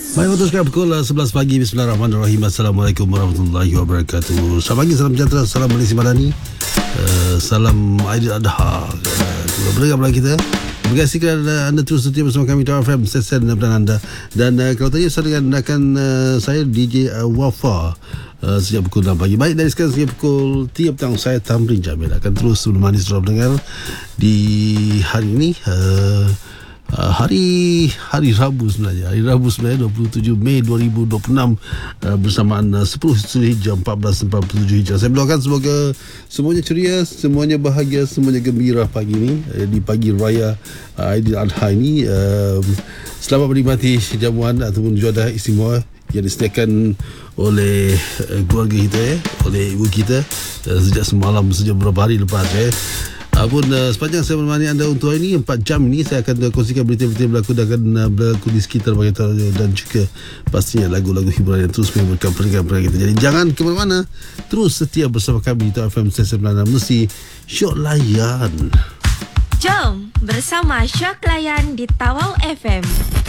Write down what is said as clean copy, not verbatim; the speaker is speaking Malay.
Baik, waktu sekarang pukul 11 pagi. Bismillahirrahmanirrahim. Assalamualaikum warahmatullahi wabarakatuh. Selamat pagi, salam sejahtera, salam Malaysia Madani, salam Aidil Adha kepada pendengar kita. Terima kasih kerana anda terus setia bersama kami Tower FM, sesen dan anda. Dan kalau tadi saya dengan rakan saya DJ Wafa sejak pukul 6 pagi. Baik, dari sekarang sejak pukul 3 petang saya Tamrin Jamil akan terus menemani saudara pendengar di hari ini, hari Rabu sebenarnya. Hari Rabu sebenarnya 27 Mei 2026, bersamaan 10 Zulhijjah 1447 Hijrah. Saya berdoakan semoga semuanya ceria, semuanya bahagia, semuanya gembira pagi ini, di pagi raya Aidil Adha ini. Selamat menikmati jamuan ataupun juadah istimewa yang disediakan oleh keluarga kita, oleh ibu kita sejak semalam, sejak beberapa hari lepas. Sepanjang saya menemani anda untuk hari ini 4 jam ini, saya akan kongsikan berita-berita yang berlaku di sekitar bahagian dan juga pastinya lagu-lagu hiburan yang terus menghibur pendengar kita. Jadi jangan ke mana-mana, terus setia bersama kami di FM Stesen Melana, mesti syok layan. Jom bersama Syok Layan di Tawau FM.